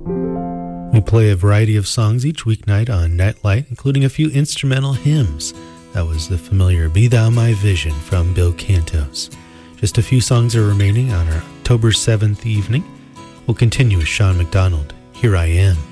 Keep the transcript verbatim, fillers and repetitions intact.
We play a variety of songs each weeknight on Nightlight, including a few instrumental hymns. That was the familiar Be Thou My Vision from Bill Cantos. Just a few songs are remaining on our October seventh evening. We'll continue with Sean McDonald, Here I Am.